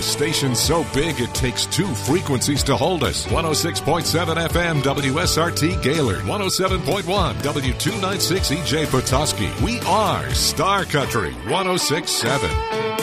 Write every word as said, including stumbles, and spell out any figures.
station so big it takes two frequencies to hold us. one oh six point seven F M W S R T Gaylord, one oh seven point one W two ninety-six E J Petoskey. We are Star Country one oh six point seven.